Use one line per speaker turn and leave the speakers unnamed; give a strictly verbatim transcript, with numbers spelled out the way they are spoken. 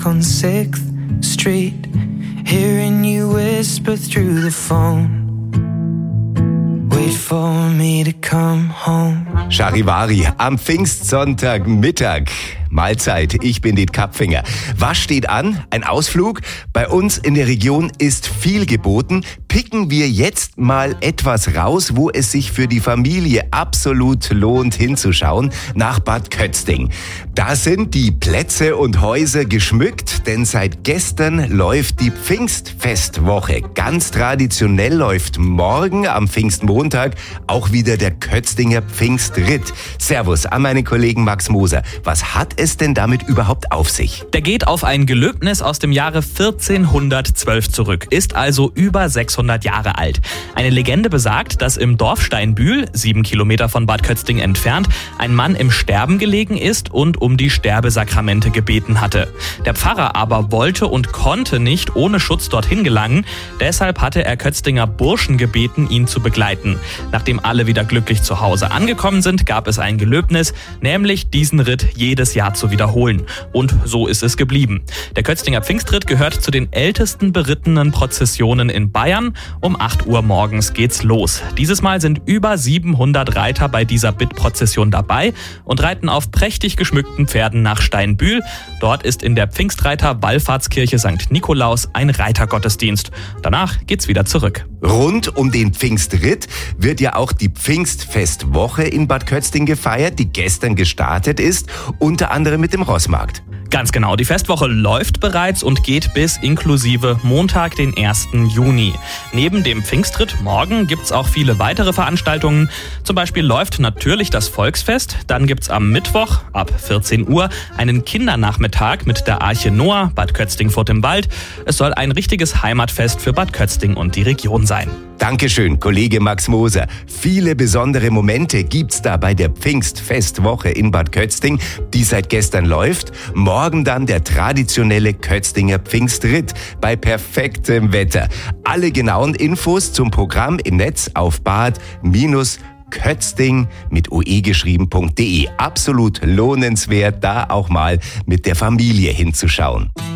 on sixth Street, hearing you whisper through the phone. Wait for me to come home.
Charivari am Pfingstsonntagmittag. Mahlzeit, ich bin Diet Kapfinger. Was steht an? Ein Ausflug? Bei uns in der Region ist viel geboten. Picken wir jetzt mal etwas raus, wo es sich für die Familie absolut lohnt hinzuschauen, nach Bad Kötzting. Da sind die Plätze und Häuser geschmückt, denn seit gestern läuft die Pfingstfestwoche. Ganz traditionell läuft morgen am Pfingstmontag auch wieder der Kötztinger Pfingstritt. Servus an meinen Kollegen Max Moser. Was hat es denn damit überhaupt auf sich?
Der geht auf ein Gelöbnis aus dem Jahre vierzehnhundertzwölf zurück, ist also über sechshundert Jahre alt. Eine Legende besagt, dass im Dorf Steinbühl, sieben Kilometer von Bad Kötzting entfernt, ein Mann im Sterben gelegen ist und um die Sterbesakramente gebeten hatte. Der Pfarrer aber wollte und konnte nicht ohne Schutz dorthin gelangen, deshalb hatte er Kötztinger Burschen gebeten, ihn zu begleiten. Nachdem alle wieder glücklich zu Hause angekommen sind, gab es ein Gelöbnis, nämlich diesen Ritt jedes Jahr zu wiederholen. Und so ist es geblieben. Der Kötztinger Pfingstritt gehört zu den ältesten berittenen Prozessionen in Bayern. Um acht Uhr morgens geht's los. Dieses Mal sind über siebenhundert Reiter bei dieser Bittprozession dabei und reiten auf prächtig geschmückten Pferden nach Steinbühl. Dort ist in der Pfingstreiter-Wallfahrtskirche Sankt Nikolaus ein Reitergottesdienst. Danach geht's wieder zurück.
Rund um den Pfingstritt wird ja auch die Pfingstfestwoche in Bad Kötzting gefeiert, die gestern gestartet ist, unter anderem mit dem Rossmarkt.
Ganz genau, die Festwoche läuft bereits und geht bis inklusive Montag, den ersten Juni. Neben dem Pfingstritt morgen gibt's auch viele weitere Veranstaltungen. Zum Beispiel läuft natürlich das Volksfest, dann gibt's am Mittwoch ab vierzehn Uhr einen Kindernachmittag mit der Arche Noah, Bad Kötzting Furt im Wald. Es soll ein richtiges Heimatfest für Bad Kötzting und die Region sein.
Dankeschön, Kollege Max Moser. Viele besondere Momente gibt's da bei der Pfingstfestwoche in Bad Kötzting, die seit gestern läuft. Morgen dann der traditionelle Kötztinger Pfingstritt bei perfektem Wetter. Alle genauen Infos zum Programm im Netz auf bad-kötzting mit oe geschrieben.de. Absolut lohnenswert, da auch mal mit der Familie hinzuschauen.